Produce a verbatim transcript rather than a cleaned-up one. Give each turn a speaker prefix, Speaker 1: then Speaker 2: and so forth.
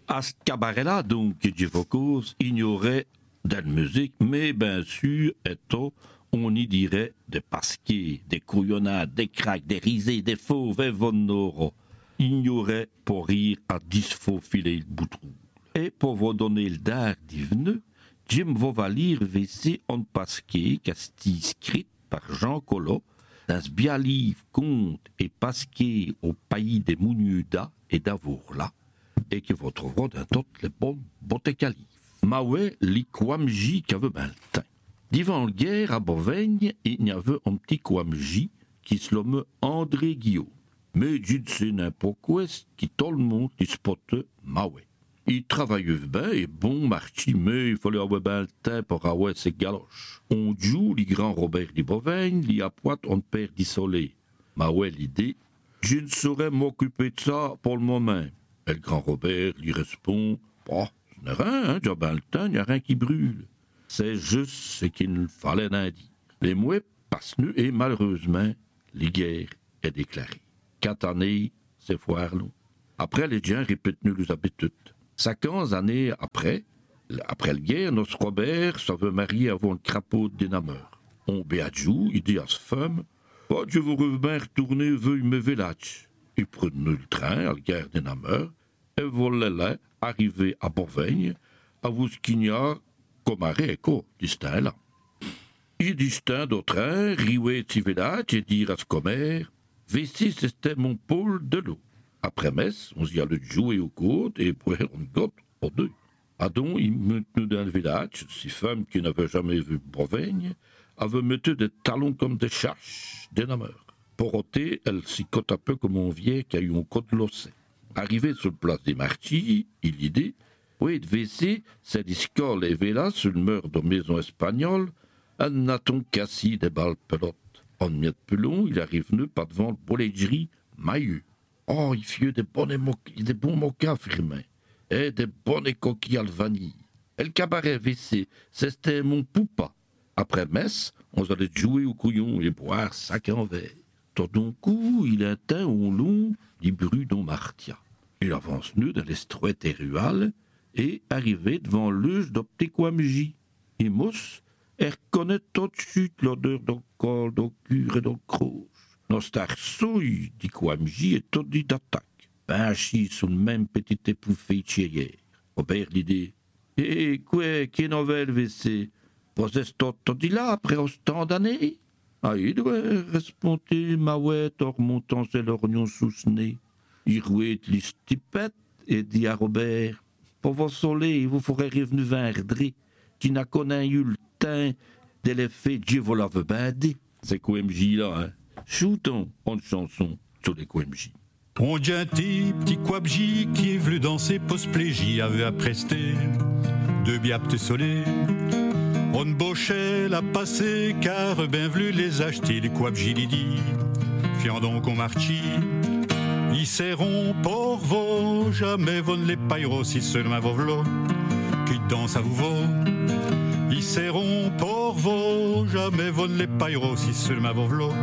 Speaker 1: À ce cabaret-là, donc, que cause, ignorait de la musique, mais bien sûr, étant, on y dirait des pasquets, des couillonnades, des craques, des risées, des fauves, et vonoro. Ignorait pour rire à dix faux filets de boutrou. Et pour vous donner le dar divenu, Jim va lire V C en pasquet, casti écrit par Jean Collot, dans ce bien livre conte et pasquet au pays des Mougnuda et d'Avourla, et que vous trouverez dans toutes les bonnes bottes califs. Maoué, li Kwamji qui avait ben le temps. Divan le guerre à Bourvaigne, il y avait un petit Kwamji qui se nomme André Guillaume. Mais je ne sais n'importe quoi, qui tout le monde qui spotte Maoué. Il travaillait bien et bon marché, mais il fallait avoir ben le temps pour avoir ses galoches. On joue les grands Robert de Bourvaigne, li à pointe on perd du soleil. Maoué l'idée, je ne saurais m'occuper de ça pour le moment. Et le grand Robert lui répond, oh, ce n'est rien, hein, j'ai ben le temps, il n'y a rien qui brûle. C'est juste ce qu'il fallait en dire. Les mois passent nu et malheureusement, la guerre est déclarée. Quatre années, c'est foire long. Après, les gens répètent leurs habitudes. Cinquante années après, après la guerre, notre Robert se veut marier avant le crapaud des nameurs. On béadjou, il dit à sa femme, oh, je vous reviens retourner veuille me village. Il prenait le train à la gare des nameurs et volait là, arrivé à Bourvaigne, à vous qu'il y a comme à Réco, distinct là. Il distinct au train, riouait de village et dire à ce commère, voici c'était mon pôle de l'eau. Après messe, on s'y allait jouer aux côtes et boire une goutte pour deux. Adon, il me tenait dans le village, ces femmes qui n'avaient jamais vu Bourvaigne, avaient mis des talons comme des chaches, des nameurs. Pour ôter, elle s'y cote un peu comme un vieil qui a eu un côte l'ossé. Arrivé sur la place des marchis, il y dit, oui, de V C, c'est des scoles et vélas sur le mur de maison espagnole, un naton cassis des balles pelotes. En miette plus long, il arrive venu pas devant le bolleterie Maillot. Oh, il fit des, bonnes mo- des bons moquins firmés, et des bonnes coquilles à la vanille. Et le cabaret V C, c'était mon poupa. Après messe, on allait jouer au couillon et boire sac en verre. Tout d'un coup, il atteint au long du bruit d'un martia. Il avance nu dans l'estroite et ruale et arrivé devant l'âge de petit Kwamji. Et mousse, elle reconnaît tout de suite l'odeur d'un col, d'un cure et d'un croche. Nostar souille, dit Kwamji, et tout dit d'attaque. Ben assis sous le même petit épouffé hier. Robert l'idée. Eh, quoi, qui nouvelle V C? Vous êtes tout dit là après autant d'années? Ah, il doit répondre Maouette en remontant ses lorgnons sous ce nez. Il rouait les stipettes et dit à Robert, pour vos soleils, il vous ferait revenir vendredi, qui n'a connu eu le temps de l'effet Dieu vous l'avait bandé. C'est Q M J là, hein. Choutons en chanson sur les Q M J.
Speaker 2: On dit un petit Kwamji qui est venu danser post-plégie avait à prester deux biaptes soleils. On bochait la passée car ben v'lu les acheter les Kwamji li dit. Fiant donc on marchi. Ils seront pour vous, jamais vous ne les pailleront si seulement vous v'là. Qui danse à vous vaut. Ils seront pour vous, jamais vous ne les pailleront si seulement vous v'là.